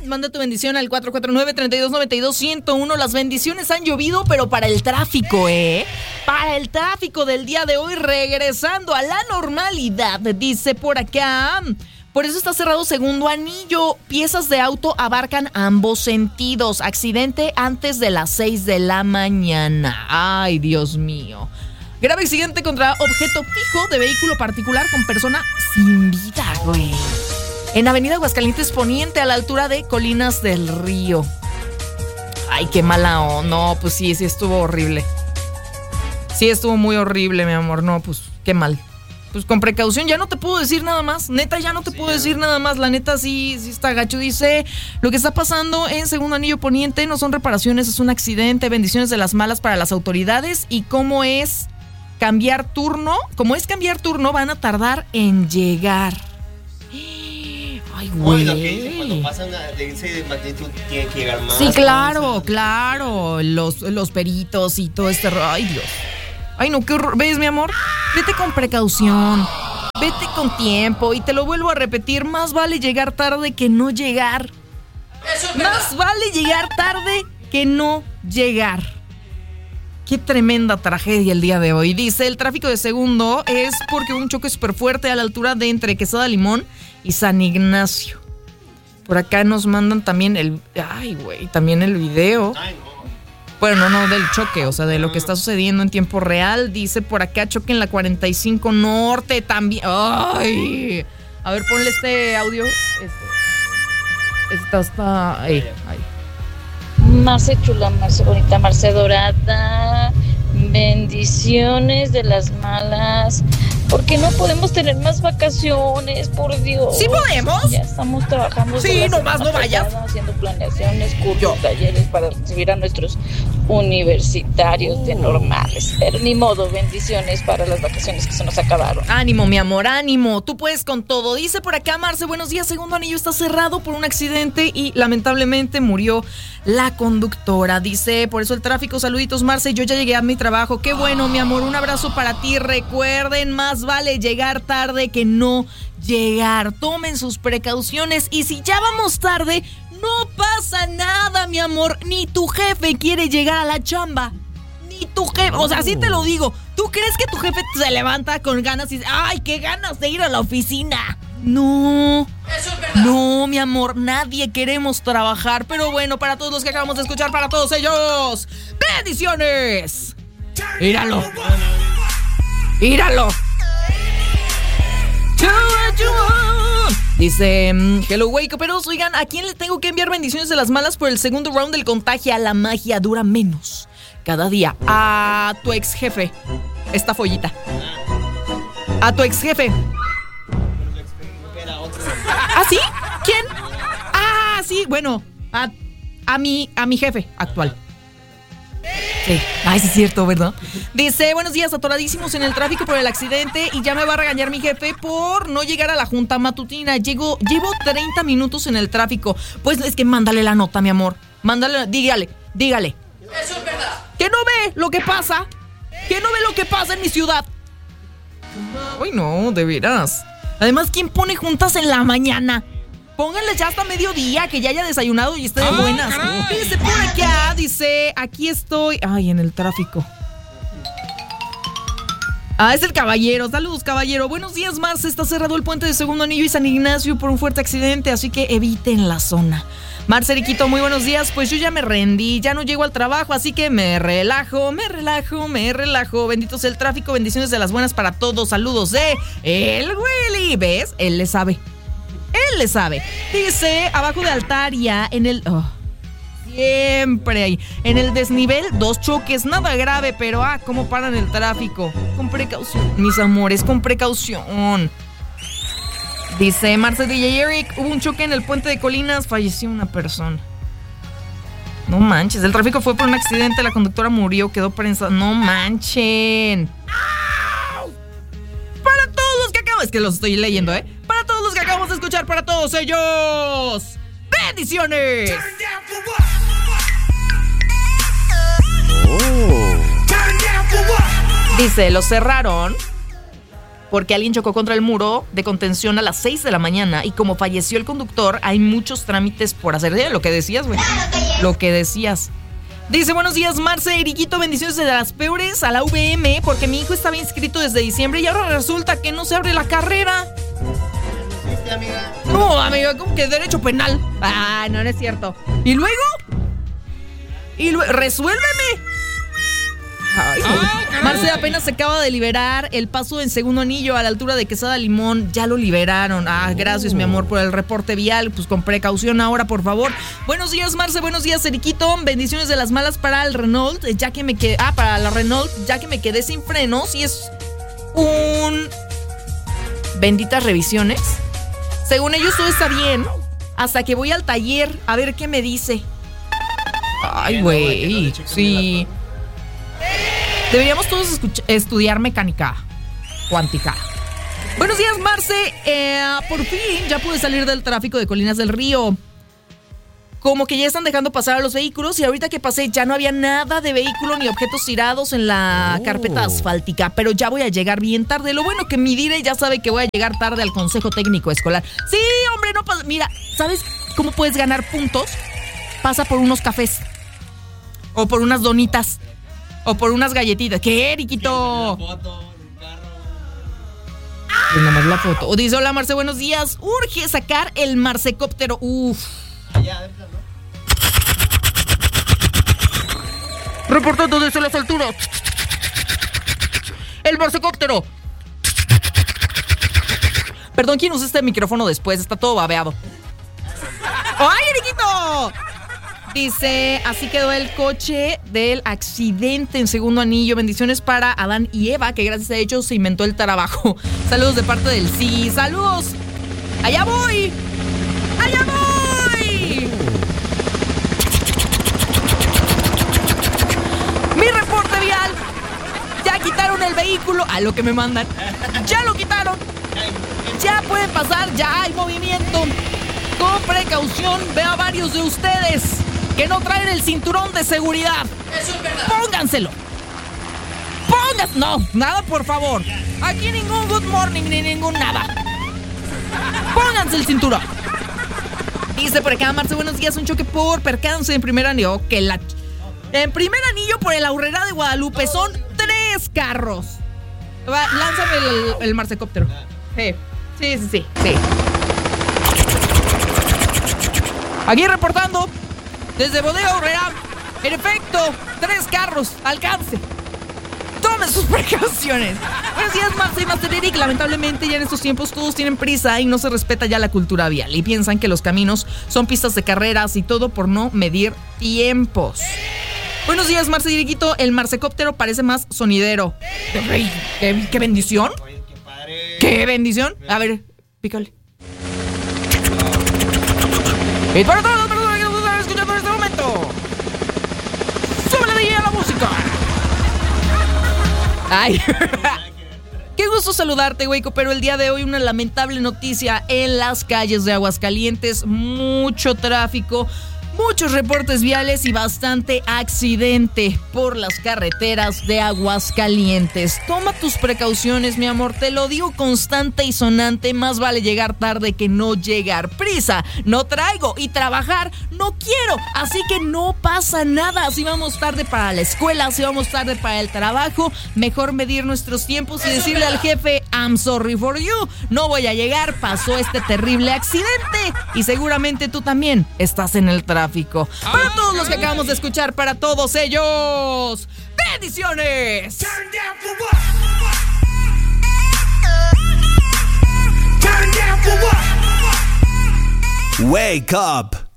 Manda tu bendición al 449-3292-101. Las bendiciones han llovido, pero para el tráfico, para el tráfico del día de hoy, regresando a la normalidad, dice por acá. Por eso está cerrado segundo anillo. Piezas de auto abarcan ambos sentidos. Accidente antes de las 6 de la mañana. Ay, Dios mío. Grave accidente contra objeto fijo de vehículo particular con persona sin vida, güey. En Avenida Aguascalientes Poniente, a la altura de Colinas del Río. Ay, qué mala onda. No, pues sí estuvo horrible. Sí estuvo muy horrible, mi amor. No, pues qué mal. Pues con precaución, ya no te puedo decir nada más. Neta, ya no te puedo decir nada más. La neta sí está gacho. Dice, lo que está pasando en segundo anillo poniente no son reparaciones, es un accidente. Bendiciones de las malas para las autoridades. Y cómo es cambiar turno, van a tardar en llegar. Ay, güey. Lo que dice, cuando pasan de ese magnitud tiene que llegar más. Sí, claro. Los peritos y todo este... Ay, Dios. Ay, no, qué horror. ¿Ves, mi amor? Vete con precaución. Vete con tiempo. Y te lo vuelvo a repetir, más vale llegar tarde que no llegar. Más vale llegar tarde que no llegar. Qué tremenda tragedia el día de hoy. Dice, el tráfico de segundo es porque un choque súper fuerte a la altura de entre Quesada Limón y San Ignacio. Por acá nos mandan también también el video. Ay, no. Bueno, no del choque, o sea, de lo que está sucediendo en tiempo real. Dice por acá, choque en la 45 Norte también. ¡Ay! A ver, ponle este audio. Está ahí. Marce chula, Marce bonita, Marce dorada. Bendiciones de las malas. Porque no podemos tener más vacaciones, por Dios. ¿Sí podemos? Ya estamos trabajando. Sí, nomás no vayas. Haciendo planeaciones, cursos, talleres para recibir a nuestros universitarios de normales. Pero ni modo, bendiciones para las vacaciones que se nos acabaron. Ánimo, mi amor, ánimo. Tú puedes con todo. Dice por acá, Marce, buenos días. Segundo anillo está cerrado por un accidente y lamentablemente murió la conductora. Dice, por eso el tráfico. Saluditos, Marce. Yo ya llegué a mi trabajo. Qué bueno, mi amor. Un abrazo para ti. Recuerden, más vale llegar tarde que no llegar. Tomen sus precauciones y si ya vamos tarde, no pasa nada, mi amor. Ni tu jefe quiere llegar a la chamba. Ni tu jefe. O sea, así te lo digo. ¿Tú crees que tu jefe se levanta con ganas y dice, ay, qué ganas de ir a la oficina? No. Eso es verdad. No, mi amor, nadie queremos trabajar. Pero bueno, para todos los que acabamos de escuchar, para todos ellos, ¡bendiciones! ¡Míralo! Dice, hello, wake pero oigan, ¿a quién le tengo que enviar bendiciones de las malas por el segundo round del contagio? La magia dura menos cada día. A tu ex jefe. Esta follita. A tu ex jefe. ¿Ah, sí? ¿Quién? Ah, sí, bueno, a mi jefe actual. Sí. Ay, sí es cierto, ¿verdad? Dice, buenos días, atoradísimos en el tráfico por el accidente y ya me va a regañar mi jefe por no llegar a la junta matutina. Llevo 30 minutos en el tráfico. Pues es que mándale la nota, mi amor. Mándale, dígale. Eso es verdad. ¿Que no ve lo que pasa? ¿Que no ve lo que pasa en mi ciudad? Uy, no, de veras. Además, ¿quién pone juntas en la mañana? Pónganle ya hasta mediodía, que ya haya desayunado y esté de buenas. Dice por acá, dice, aquí estoy. Ay, en el tráfico. Es el caballero. Saludos, caballero. Buenos días, Marce. Está cerrado el puente de Segundo Anillo y San Ignacio por un fuerte accidente, así que eviten la zona. Marce Riquito, muy buenos días. Pues yo ya me rendí, ya no llego al trabajo, así que me relajo. Bendito sea el tráfico, bendiciones de las buenas para todos. Saludos de el Willy. ¿Ves? Él le sabe. Dice, abajo de Altaria, en el... siempre hay. En el desnivel, 2 choques, nada grave, pero cómo paran el tráfico. Con precaución, mis amores, con precaución. Dice Marce DJ Eric, hubo un choque en el puente de Colinas, falleció una persona. No manches, el tráfico fue por un accidente, la conductora murió, quedó prensada. No manchen. Para todos los que acabamos, es que los estoy leyendo, para todos los que acabamos de escuchar, para todos ellos, bendiciones. Dice, lo cerraron porque alguien chocó contra el muro de contención a las 6 de la mañana y como falleció el conductor, hay muchos trámites por hacer. Lo que decías, güey. Lo que decías. Dice, buenos días, Marce, Eriquito, bendiciones de las peores a la VM, porque mi hijo estaba inscrito desde diciembre y ahora resulta que no se abre la carrera. No, amiga, como que derecho penal. Ah, no es cierto. ¿Y luego? ¡Resuélveme! Ay, Marce, apenas se acaba de liberar el paso en Segundo Anillo a la altura de Quesada Limón. Ya lo liberaron. Gracias, mi amor, por el reporte vial. Pues con precaución ahora, por favor. Buenos días, Marce. Buenos días, Eriquito. Bendiciones de las malas para el Renault. Ya que me quedé. Para la Renault, ya que me quedé sin frenos. Y es benditas revisiones. Según ellos, todo está bien. Hasta que voy al taller a ver qué me dice. Ay, güey. Sí. Deberíamos todos estudiar mecánica cuántica. Buenos días, Marce. Por fin ya pude salir del tráfico de Colinas del Río. Como que ya están dejando pasar a los vehículos y ahorita que pasé ya no había nada de vehículo ni objetos tirados en la carpeta asfáltica, pero ya voy a llegar bien tarde. Lo bueno que mi Dire ya sabe que voy a llegar tarde al consejo técnico escolar. Sí, hombre, no pasa. Mira, ¿sabes cómo puedes ganar puntos? Pasa por unos cafés o por unas donitas. O por unas galletitas. ¿Qué, Eriquito? Una foto de un carro. Pues nada más la foto. O dice, hola, Marce, buenos días. Urge sacar el marcecóptero. Allá, ¿no? Reportando desde las alturas. El marcecóptero. Perdón, ¿quién usa este micrófono después? Está todo babeado. ¡Ay, Eriquito! Dice, así quedó el coche del accidente en Segundo Anillo. Bendiciones para Adán y Eva, que gracias a ellos se inventó el trabajo. Saludos de parte del sí. ¡Saludos! ¡Allá voy! ¡Allá voy! Mi reporte vial. Ya quitaron el vehículo. A lo que me mandan. Ya lo quitaron. Ya pueden pasar, ya hay movimiento. Con precaución, veo a varios de ustedes que no traen el cinturón de seguridad. Eso es verdad. Pónganselo. No, nada, por favor. Aquí ningún good morning ni ningún nada. Pónganse el cinturón. Dice por acá, Marce, buenos días. Un choque por percance en primer anillo. En primer anillo por el Aurrera de Guadalupe. Son 3 carros. Lánzame el marcecóptero. Sí. Aquí reportando desde Bodega Aurrera. En efecto, 3 carros. Alcance. Tomen sus precauciones. Buenos días, Marce y Master Eric. Lamentablemente ya en estos tiempos todos tienen prisa y no se respeta ya la cultura vial. Y piensan que los caminos son pistas de carreras y todo por no medir tiempos. Buenos días, Marce y Eriquito. El marcecóptero parece más sonidero. ¿Qué bendición? Oye, qué padre. ¿Qué bendición? A ver, pícale. Y para todos los personas que nos están escuchando en este momento, súbele de a la música. Ay, qué gusto saludarte, Hueco, pero el día de hoy una lamentable noticia en las calles de Aguascalientes. Mucho tráfico, muchos reportes viales y bastante accidente por las carreteras de Aguascalientes. Toma tus precauciones, mi amor, te lo digo constante y sonante. Más vale llegar tarde que no llegar. Prisa no traigo y trabajar no quiero, así que no pasa nada. Si vamos tarde para la escuela, si vamos tarde para el trabajo, mejor medir nuestros tiempos y decirle al jefe, I'm sorry for you, no voy a llegar, pasó este terrible accidente y seguramente tú también estás en el tráfico. Para todos los que acabamos de escuchar, para todos ellos, ¡bendiciones! Turn down for what? Wake up.